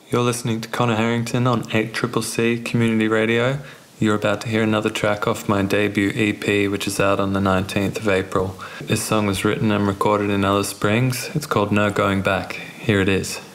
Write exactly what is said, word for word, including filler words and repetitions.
You're listening to Connor Harrington on eight C C C Community Radio. You're about to hear another track off my debut E P, which is out on the nineteenth of April. This song was written and recorded in Alice Springs. It's called No Going Back. Here it is.